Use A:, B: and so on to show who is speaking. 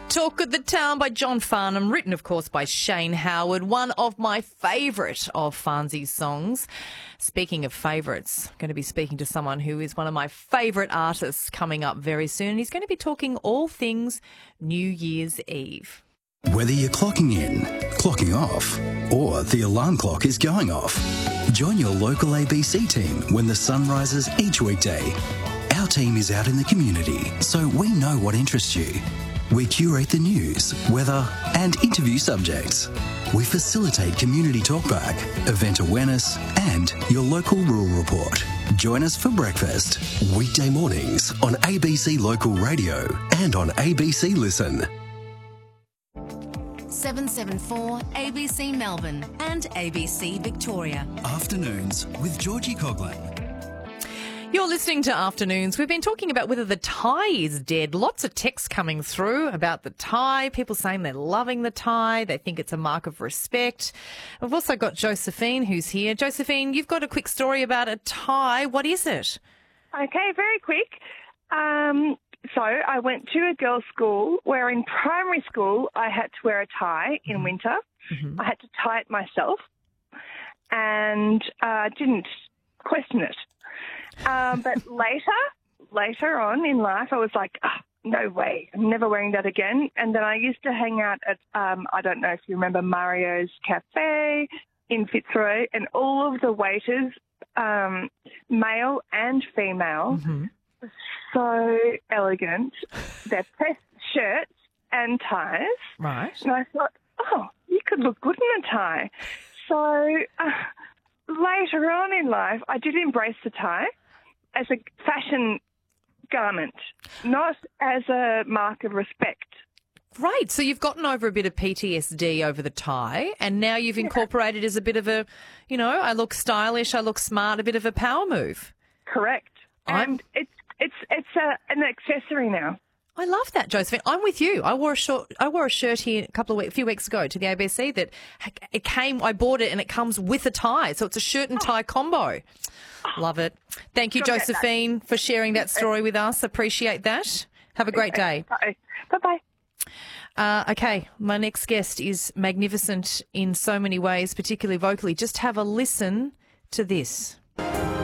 A: Talk of the Town by John Farnham, written, of course, by Shane Howard, one of my favourite of Farnsey's songs. Speaking of favourites, I'm going to be speaking to someone who is one of my favourite artists coming up very soon. He's going to be talking all things New Year's Eve.
B: Whether you're clocking in, clocking off, or the alarm clock is going off, join your local ABC team when the sun rises each weekday. Our team is out in the community, so we know what interests you. We curate the news, weather, and interview subjects. We facilitate community talkback, event awareness, and your local rural report. Join us for breakfast, weekday mornings on ABC Local Radio and on ABC Listen.
C: 774 ABC Melbourne and ABC Victoria.
B: Afternoons with Georgie Coughlin.
A: You're listening to Afternoons. We've been talking about whether the tie is dead. Lots of texts coming through about the tie. People saying they're loving the tie. They think it's a mark of respect. We've also got Josephine who's here. Josephine, you've got a quick story about a tie. What is it?
D: Okay, very quick. So I went to a girls' school where in primary school I had to wear a tie in winter. Mm-hmm. I had to tie it myself and didn't question it. But later on in life, I was like, oh, no way, I'm never wearing that again. And then I used to hang out at, I don't know if you remember Mario's Cafe in Fitzroy, and all of the waiters, male and female, were so elegant. They're pressed shirts and ties.
A: Right.
D: And I thought, oh, you could look good in a tie. So later on in life, I did embrace the tie as a fashion garment, not as a mark of respect.
A: Right. So you've gotten over a bit of PTSD over the tie, and now you've incorporated as a bit of a, you know, I look stylish, I look smart, a bit of a power move.
D: Correct. And it's an accessory now.
A: I love that, Josephine. I'm with you. I wore a shirt here a few weeks ago to the ABC that I bought it and it comes with a tie. So it's a shirt and tie combo. Love it. Thank you, Josephine, for sharing that story with us. Appreciate that. Have a great day.
D: Bye. Bye-bye.
A: Okay, my next guest is magnificent in so many ways, particularly vocally. Just have a listen to this.